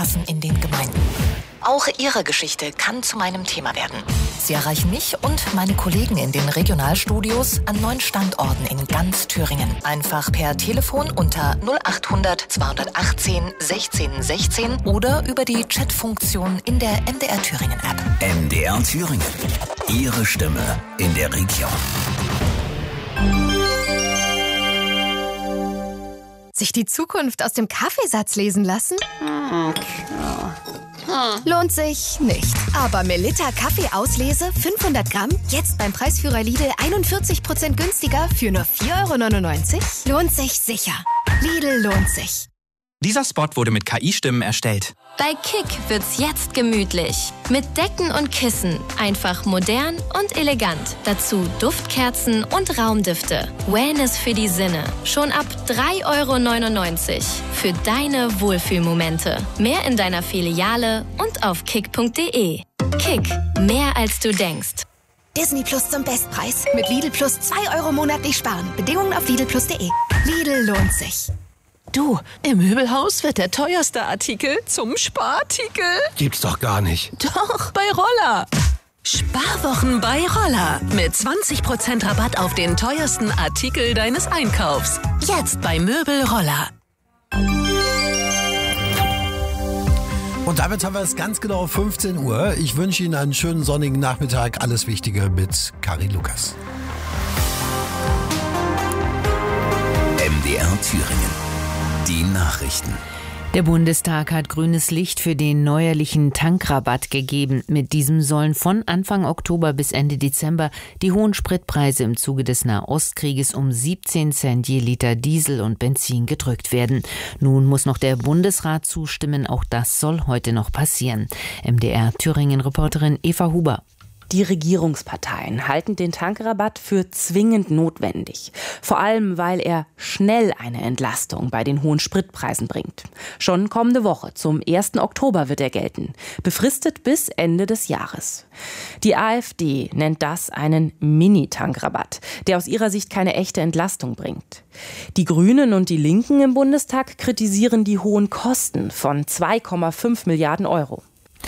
Straßen in den Gemeinden. Auch Ihre Geschichte kann zu meinem Thema werden. Sie erreichen mich und meine Kollegen in den Regionalstudios an 9 Standorten in ganz Thüringen. Einfach per Telefon unter 0800 218 16 16 oder über die Chatfunktion in der MDR Thüringen App. MDR Thüringen. Ihre Stimme in der Region. Sich die Zukunft aus dem Kaffeesatz lesen lassen? Lohnt sich nicht. Aber Melitta Kaffeeauslese 500 Gramm, jetzt beim Preisführer Lidl 41% günstiger für nur 4,99 €? Lohnt sich sicher. Lidl lohnt sich. Dieser Spot wurde mit KI-Stimmen erstellt. Bei Kick wird's jetzt gemütlich. Mit Decken und Kissen. Einfach modern und elegant. Dazu Duftkerzen und Raumdüfte. Wellness für die Sinne. Schon ab 3,99 € für deine Wohlfühlmomente. Mehr in deiner Filiale und auf kick.de. Kick. Mehr als du denkst. Disney Plus zum Bestpreis. Mit Lidl Plus 2 € monatlich sparen. Bedingungen auf lidlplus.de. Lidl lohnt sich. Du, im Möbelhaus wird der teuerste Artikel zum Sparartikel. Gibt's doch gar nicht. Doch, bei Roller. Sparwochen bei Roller. Mit 20% Rabatt auf den teuersten Artikel deines Einkaufs. Jetzt bei Möbel Roller. Und damit haben wir es ganz genau auf 15 Uhr. Ich wünsche Ihnen einen schönen sonnigen Nachmittag. Alles Wichtige mit Karin Lukas. MDR Thüringen. Die Nachrichten. Der Bundestag hat grünes Licht für den neuerlichen Tankrabatt gegeben. Mit diesem sollen von Anfang Oktober bis Ende Dezember die hohen Spritpreise im Zuge des Nahostkrieges um 17 Cent je Liter Diesel und Benzin gedrückt werden. Nun muss noch der Bundesrat zustimmen. Auch das soll heute noch passieren. MDR Thüringen-Reporterin Eva Huber. Die Regierungsparteien halten den Tankrabatt für zwingend notwendig. Vor allem, weil er schnell eine Entlastung bei den hohen Spritpreisen bringt. Schon kommende Woche, zum 1. Oktober, wird er gelten. Befristet bis Ende des Jahres. Die AfD nennt das einen Mini-Tankrabatt, der aus ihrer Sicht keine echte Entlastung bringt. Die Grünen und die Linken im Bundestag kritisieren die hohen Kosten von 2,5 Milliarden Euro.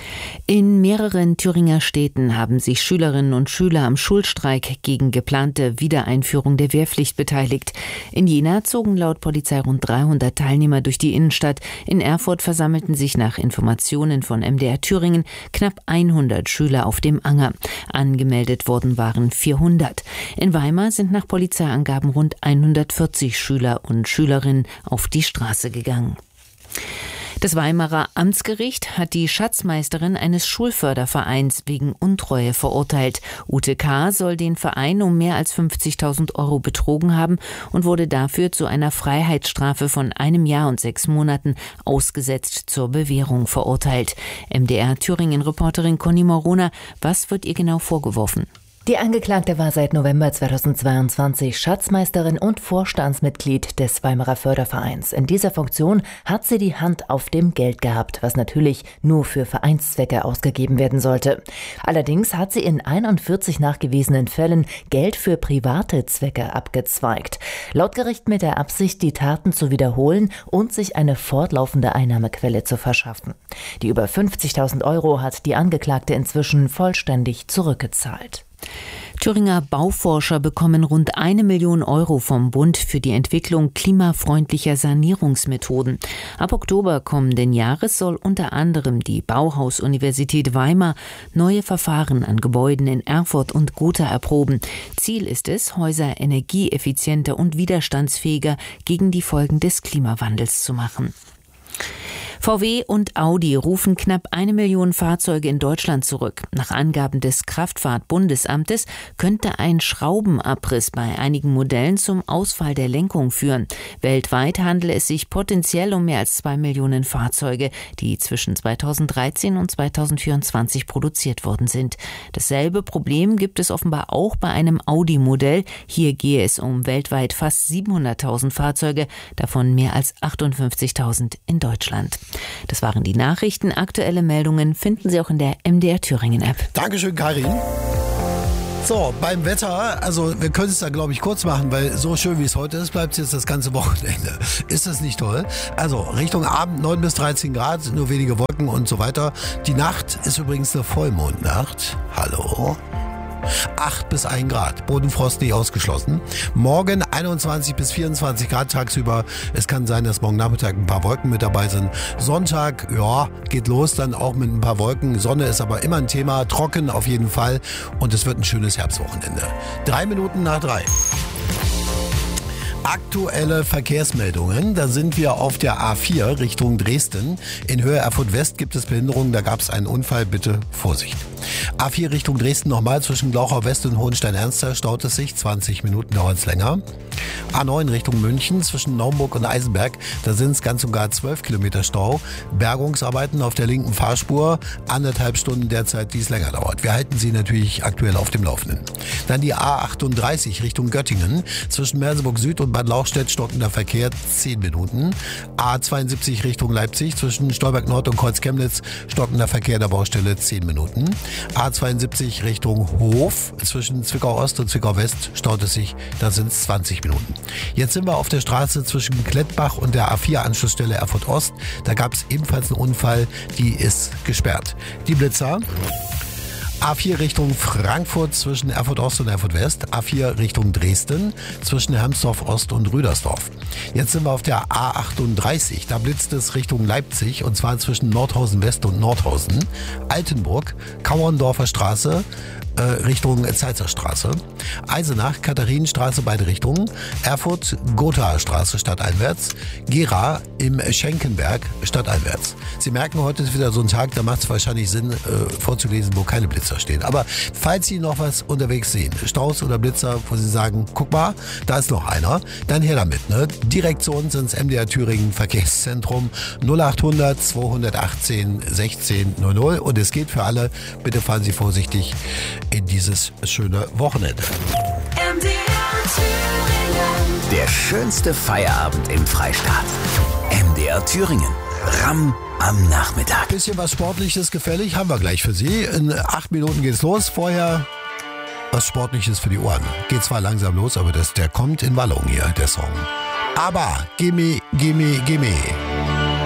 In mehreren Thüringer Städten haben sich Schülerinnen und Schüler am Schulstreik gegen geplante Wiedereinführung der Wehrpflicht beteiligt. In Jena zogen laut Polizei rund 300 Teilnehmer durch die Innenstadt. In Erfurt versammelten sich nach Informationen von MDR Thüringen knapp 100 Schüler auf dem Anger. Angemeldet worden waren 400. In Weimar sind nach Polizeiangaben rund 140 Schüler und Schülerinnen auf die Straße gegangen. Das Weimarer Amtsgericht hat die Schatzmeisterin eines Schulfördervereins wegen Untreue verurteilt. Ute K. soll den Verein um mehr als 50.000 € betrogen haben und wurde dafür zu einer Freiheitsstrafe von 1 Jahr und 6 Monaten ausgesetzt zur Bewährung verurteilt. MDR Thüringen-Reporterin Conny Morona, was wird ihr genau vorgeworfen? Die Angeklagte war seit November 2022 Schatzmeisterin und Vorstandsmitglied des Weimarer Fördervereins. In dieser Funktion hat sie die Hand auf dem Geld gehabt, was natürlich nur für Vereinszwecke ausgegeben werden sollte. Allerdings hat sie in 41 nachgewiesenen Fällen Geld für private Zwecke abgezweigt. Laut Gericht mit der Absicht, die Taten zu wiederholen und sich eine fortlaufende Einnahmequelle zu verschaffen. Die über 50.000 € hat die Angeklagte inzwischen vollständig zurückgezahlt. Thüringer Bauforscher bekommen rund 1 Million € vom Bund für die Entwicklung klimafreundlicher Sanierungsmethoden. Ab Oktober kommenden Jahres soll unter anderem die Bauhaus-Universität Weimar neue Verfahren an Gebäuden in Erfurt und Gotha erproben. Ziel ist es, Häuser energieeffizienter und widerstandsfähiger gegen die Folgen des Klimawandels zu machen. VW und Audi rufen knapp 1 Million Fahrzeuge in Deutschland zurück. Nach Angaben des Kraftfahrtbundesamtes könnte ein Schraubenabriss bei einigen Modellen zum Ausfall der Lenkung führen. Weltweit handele es sich potenziell um mehr als 2 Millionen Fahrzeuge, die zwischen 2013 und 2024 produziert worden sind. Dasselbe Problem gibt es offenbar auch bei einem Audi-Modell. Hier gehe es um weltweit fast 700.000 Fahrzeuge, davon mehr als 58.000 in Deutschland. Das waren die Nachrichten. Aktuelle Meldungen finden Sie auch in der MDR Thüringen App. Dankeschön, Karin. So, beim Wetter, also wir können es da glaube ich kurz machen, weil so schön wie es heute ist, bleibt es jetzt das ganze Wochenende. Ist das nicht toll? Also Richtung Abend 9 bis 13 Grad, nur wenige Wolken und so weiter. Die Nacht ist übrigens eine Vollmondnacht. Hallo? 8 bis 1 Grad, Bodenfrost nicht ausgeschlossen. Morgen 21 bis 24 Grad tagsüber. Es kann sein, dass morgen Nachmittag ein paar Wolken mit dabei sind. Sonntag, ja, geht los dann auch mit ein paar Wolken. Sonne ist aber immer ein Thema, trocken auf jeden Fall. Und es wird ein schönes Herbstwochenende. 3 Minuten nach 3. Aktuelle Verkehrsmeldungen. Da sind wir auf der A4 Richtung Dresden. In Höhe Erfurt West gibt es Behinderungen. Da gab es einen Unfall. Bitte Vorsicht. A4 Richtung Dresden nochmal zwischen Glauchau West und Hohenstein-Ernster staut es sich. 20 Minuten dauert es länger. A9 Richtung München zwischen Naumburg und Eisenberg. Da sind es ganz und gar 12 Kilometer Stau. Bergungsarbeiten auf der linken Fahrspur. 1,5 Stunden derzeit, die es länger dauert. Wir halten Sie natürlich aktuell auf dem Laufenden. Dann die A38 Richtung Göttingen zwischen Merseburg Süd und Bad Lauchstädt stockender Verkehr 10 Minuten. A72 Richtung Leipzig zwischen Stolberg Nord und Kreuz Chemnitz stockender Verkehr der Baustelle 10 Minuten. A72 Richtung Hof zwischen Zwickau Ost und Zwickau West staut es sich, da sind es 20 Minuten. Jetzt sind wir auf der Straße zwischen Klettbach und der A4-Anschlussstelle Erfurt Ost. Da gab es ebenfalls einen Unfall, die ist gesperrt. Die Blitzer. A4 Richtung Frankfurt zwischen Erfurt Ost und Erfurt West. A4 Richtung Dresden zwischen Hermsdorf Ost und Rüdersdorf. Jetzt sind wir auf der A38. Da blitzt es Richtung Leipzig und zwar zwischen Nordhausen West und Nordhausen. Altenburg, Kauerndorfer Straße, Richtung Zeitzer Straße. Eisenach, Katharinenstraße, beide Richtungen. Erfurt, Gothaer Straße stadteinwärts. Gera im Schenkenberg stadteinwärts. Sie merken, heute ist wieder so ein Tag, da macht es wahrscheinlich Sinn, vorzulesen, wo keine Blitzer stehen. Aber falls Sie noch was unterwegs sehen, Staus oder Blitzer, wo Sie sagen, guck mal, da ist noch einer, dann her damit. Ne? Direkt zu uns ins MDR Thüringen Verkehrszentrum 0800 218 16 00. Und es geht für alle, bitte fahren Sie vorsichtig in dieses schöne Wochenende. Der schönste Feierabend im Freistaat. MDR Thüringen. Ramm am Nachmittag. Bisschen was Sportliches gefällig haben wir gleich für Sie. In 8 Minuten geht's los. Vorher was Sportliches für die Ohren. Geht zwar langsam los, aber der kommt in Wallung hier, der Song. Aber gimme, gimme, gimme.